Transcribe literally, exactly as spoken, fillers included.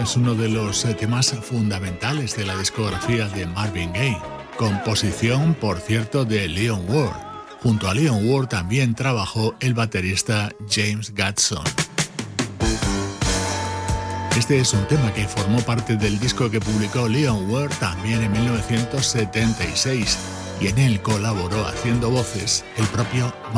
es uno de los temas fundamentales de la discografía de Marvin Gaye, composición, por cierto, de Leon Ward. Junto a Leon Ward también trabajó el baterista James Gadson. Este es un tema que formó parte del disco que publicó Leon Ward también en mil novecientos setenta y seis y en él colaboró haciendo voces el propio